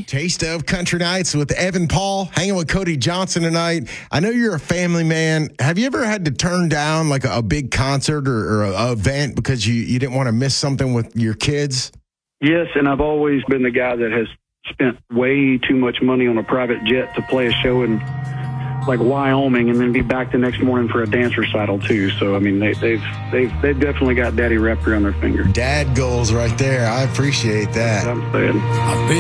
Taste of Country Nights with Evan Paul, hanging with Cody Johnson tonight. I know you're a family man. Have you ever had to turn down like a big concert or an event because you didn't want to miss something with your kids? Yes, and I've always been the guy that has spent way too much money on a private jet to play a show in like Wyoming and then be back the next morning for a dance recital too. So I mean, they've definitely got daddy wrapped around their finger. Dad goals right there. I appreciate that. That's what I'm saying.